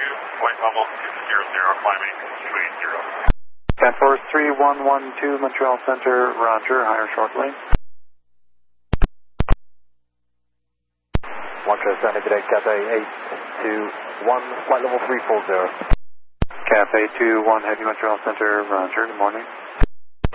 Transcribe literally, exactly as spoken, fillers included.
two, flight level two zero zero, climbing two eight zero. Cat Force three one one two, Montreal Center, roger, higher short lane. Montreal Center, good day, Cat A eight two one, flight level three four zero. Cat A two one, Heavy Montreal Center, roger, good morning.